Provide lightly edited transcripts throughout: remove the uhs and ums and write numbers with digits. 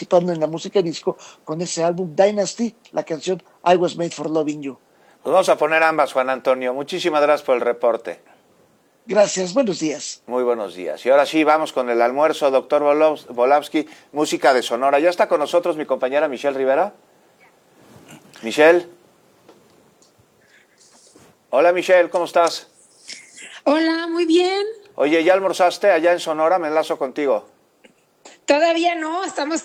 participando en la música disco con ese álbum Dynasty, la canción I Was Made for Loving You. Pues vamos a poner ambas, Juan Antonio. Muchísimas gracias por el reporte. Gracias, buenos días. Muy buenos días. Y ahora sí, vamos con el almuerzo, doctor Volavsky, música de Sonora. ¿Ya está con nosotros mi compañera Michelle Rivera? Michelle. Hola Michelle, ¿cómo estás? Hola, muy bien. Oye, ¿ya almorzaste allá en Sonora? Me enlazo contigo. Todavía no, estamos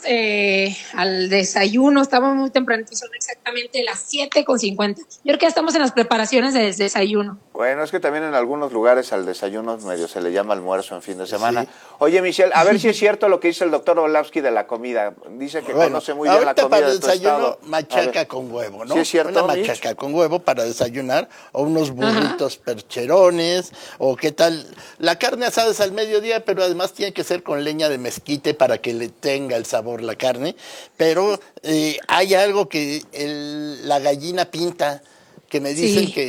al desayuno, estamos muy tempranito, son exactamente las 7:50. Yo creo que ya estamos en las preparaciones del desayuno. Bueno, es que también en algunos lugares al desayuno medio se le llama almuerzo en fin de semana. Sí. Oye, Michelle, a ver si es cierto lo que dice el doctor Volavsky de la comida. Dice que conoce muy bien la comida para de tu estado. Machaca con huevo, ¿no? ¿Sí es cierto, una machaca con huevo para desayunar, o unos burritos percherones, o qué tal. La carne asada es al mediodía, pero además tiene que ser con leña de mezquite para que le tenga el sabor la carne. Pero hay algo que la gallina pinta, que me dicen Sí.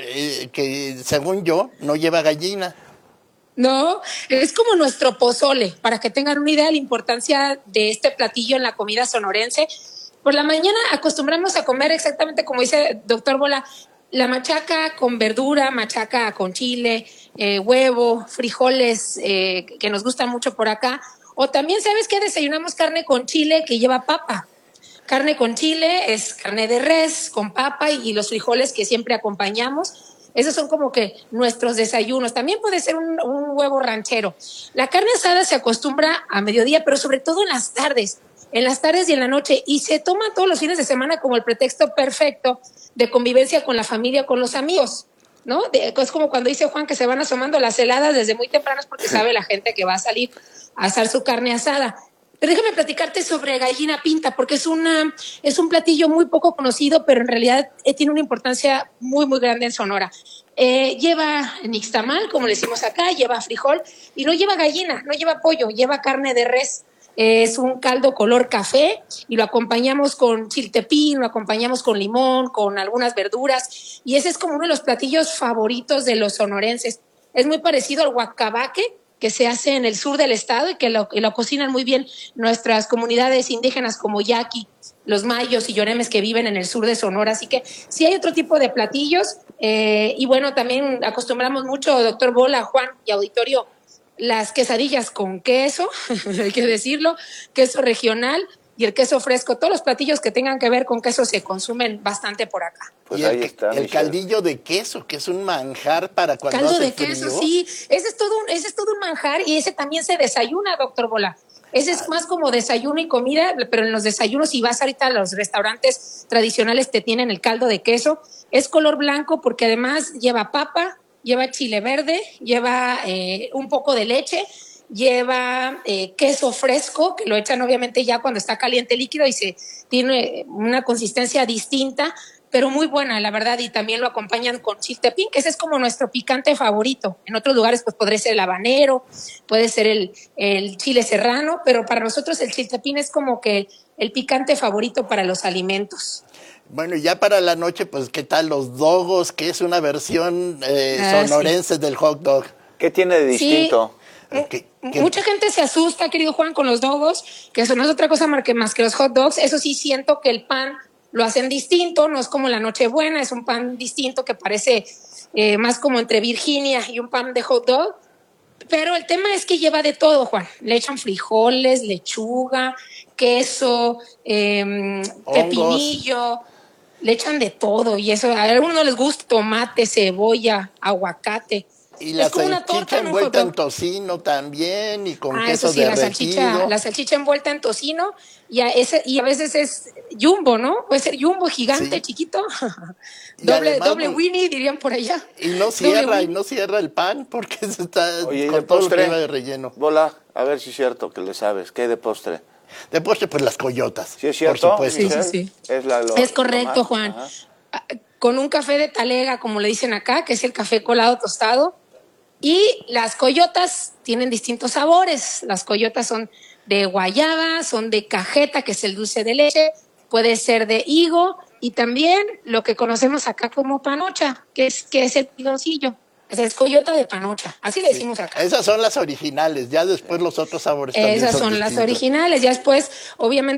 que según yo no lleva gallina. No, es como nuestro pozole, para que tengan una idea de la importancia de este platillo en la comida sonorense. Por la mañana acostumbramos a comer exactamente como dice doctor Bola, la machaca con verdura, machaca con chile, huevo, frijoles, que nos gustan mucho por acá. O también, ¿sabes qué? Desayunamos carne con chile que lleva papa. Carne con chile es carne de res con papa y los frijoles que siempre acompañamos. Esos son como que nuestros desayunos. También puede ser un huevo ranchero. La carne asada se acostumbra a mediodía, pero sobre todo en las tardes. En las tardes y en la noche. Y se toma todos los fines de semana como el pretexto perfecto de convivencia con la familia, con los amigos, ¿no? Es como cuando dice Juan que se van asomando las heladas desde muy tempranas porque sabe la gente que va a salir a asar su carne asada. Pero déjame platicarte sobre gallina pinta, porque es un platillo muy poco conocido, pero en realidad tiene una importancia muy, muy grande en Sonora. Lleva nixtamal, como le decimos acá, lleva frijol, y no lleva gallina, no lleva pollo, lleva carne de res. Es un caldo color café y lo acompañamos con chiltepín, lo acompañamos con limón, con algunas verduras, y ese es como uno de los platillos favoritos de los sonorenses. Es muy parecido al guacabaque, que se hace en el sur del estado y que lo cocinan muy bien nuestras comunidades indígenas como yaqui, los mayos y yoremes que viven en el sur de Sonora. Así que sí hay otro tipo de platillos y bueno, también acostumbramos mucho, doctor Bola, Juan y auditorio, las quesadillas con queso, hay que decirlo, queso regional y el queso fresco. Todos los platillos que tengan que ver con queso se consumen bastante por acá. Pues y ahí está, el caldillo de queso, que es un manjar para cuando caldo hace de frío. queso, sí, ese es todo un manjar y ese también se desayuna, doctor Bola. Ese es más como desayuno y comida, pero en los desayunos, si vas ahorita a los restaurantes tradicionales, te tienen el caldo de queso. Es color blanco porque además lleva papa, lleva chile verde, lleva un poco de leche, lleva queso fresco, que lo echan obviamente ya cuando está caliente el líquido y se tiene una consistencia distinta, pero muy buena, la verdad, y también lo acompañan con chiltepín, que ese es como nuestro picante favorito. En otros lugares pues podría ser el habanero, puede ser el chile serrano, pero para nosotros el chiltepín es como que el picante favorito para los alimentos. Bueno, y ya para la noche, pues, ¿qué tal los dogos? Que es una versión sonorense sí. del hot dog. ¿Qué tiene de distinto? Sí. Mucha gente se asusta, querido Juan, con los dogos, que eso no es otra cosa más que los hot dogs. Eso sí siento que el pan lo hacen distinto, no es como la Nochebuena, es un pan distinto que parece más como entre Virginia y un pan de hot dog. Pero el tema es que lleva de todo, Juan. Le echan frijoles, lechuga, queso, pepinillo, le echan de todo. Y eso, a algunos les gusta tomate, cebolla, aguacate. Y la salchicha envuelta en tocino también y con queso sí, derretido. La salchicha envuelta en tocino y a veces es jumbo, ¿no? Puede ser jumbo gigante, sí. Chiquito. doble Winnie, dirían por allá. Y no cierra el pan porque se está Oye, con todo lo que lleva de relleno. Bola, a ver si es cierto que le sabes. ¿Qué hay de postre? De postre, pues las coyotas. ¿Sí es cierto? Por supuesto. Sí. Es correcto, Juan. Ajá. Con un café de talega, como le dicen acá, que es el café colado tostado. Y las coyotas tienen distintos sabores. Las coyotas son de guayaba, son de cajeta, que es el dulce de leche, puede ser de higo y también lo que conocemos acá como panocha, que es el piloncillo. Es coyota de panocha, así le decimos acá. Esas son las originales, ya después los otros sabores también Esas son distintos. las originales, ya después, obviamente,